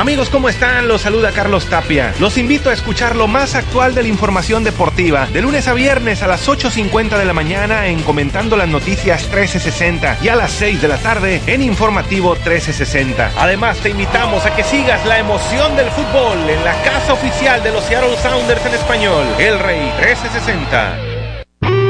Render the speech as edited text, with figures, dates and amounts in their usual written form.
Amigos, ¿cómo están? Los saluda Carlos Tapia. Los invito a escuchar lo más actual de la información deportiva, de lunes a viernes a las 8:50 de la mañana en Comentando las Noticias 1360 y a las 6 de la tarde en Informativo 1360. Además, te invitamos a que sigas la emoción del fútbol en la casa oficial de los Seattle Sounders en español, El Rey 1360.